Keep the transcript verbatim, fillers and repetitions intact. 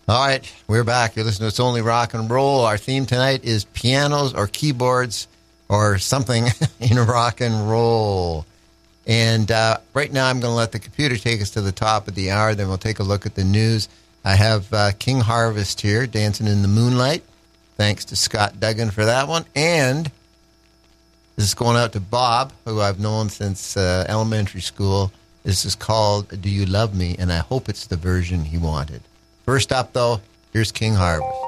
All right, we're back. You're listening to It's Only Rock and Roll. Our theme tonight is pianos or keyboards or something in rock and roll. And uh, right now I'm going to let the computer take us to the top of the hour. Then we'll take a look at the news. I have uh, King Harvest here, Dancing in the Moonlight. Thanks to Scott Duggan for that one. And this is going out to Bob, who I've known since uh, elementary school. This is called Do You Love Me? And I hope it's the version he wanted. First up, though, here's King Harvest.